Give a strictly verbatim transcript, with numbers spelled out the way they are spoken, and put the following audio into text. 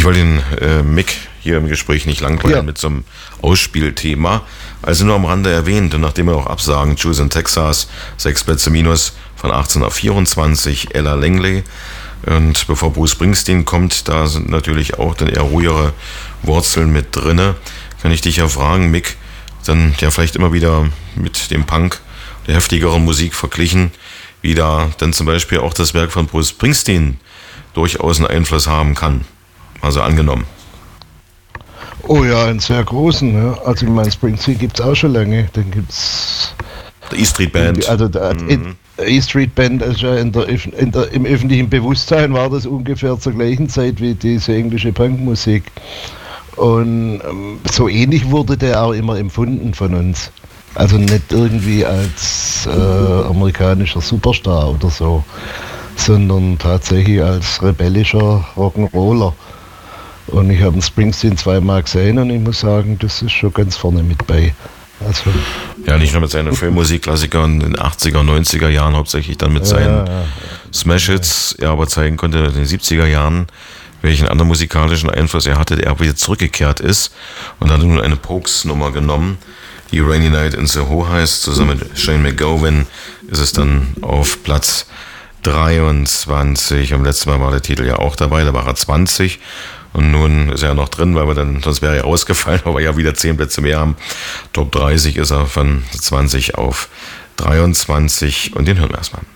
wollte den äh, Mick hier im Gespräch nicht langweilen ja. mit so einem Ausspielthema. Also nur am Rande erwähnt, und nachdem wir auch absagen, Juice in Texas, sechs Plätze minus von achtzehn auf vierundzwanzig, Ella Langley. Und bevor Bruce Springsteen kommt, da sind natürlich auch dann eher ruhigere Wurzeln mit drinne. Kann ich dich ja fragen, Mick, dann ja vielleicht immer wieder mit dem Punk, der heftigeren Musik verglichen, wie da dann zum Beispiel auch das Werk von Bruce Springsteen durchaus einen Einfluss haben kann. Also angenommen. Oh ja, einen sehr großen. Ne? Also ich meine, Springsteen gibt es auch schon lange. Den gibt es... Die E-Street Band. Also der mhm. E-Street Band ist ja in der, in der, im öffentlichen Bewusstsein war das ungefähr zur gleichen Zeit wie diese englische Punkmusik. Und ähm, so ähnlich wurde der auch immer empfunden von uns. Also nicht irgendwie als äh, amerikanischer Superstar oder so, sondern tatsächlich als rebellischer Rock'n'Roller. Und ich habe den Springsteen zweimal gesehen und ich muss sagen, das ist schon ganz vorne mit bei. Also, ja, nicht nur mit seinen Filmmusikklassikern in den achtziger, neunziger Jahren, hauptsächlich dann mit ja, seinen ja, Smash-Hits, ja, aber zeigen konnte in den siebziger Jahren, welchen anderen musikalischen Einfluss er hatte, der aber wieder zurückgekehrt ist und hat nun eine Pokes-Nummer genommen, die Rainy Night in Soho heißt. Zusammen mit Shane McGowan ist es dann auf Platz dreiundzwanzig. Am letzten Mal war der Titel ja auch dabei, da war er zwanzig. Und nun ist er noch drin, weil wir dann, sonst wäre er ausgefallen, weil wir ja wieder zehn Plätze mehr haben. Top dreißig ist er von zwanzig auf dreiundzwanzig und den hören wir erstmal.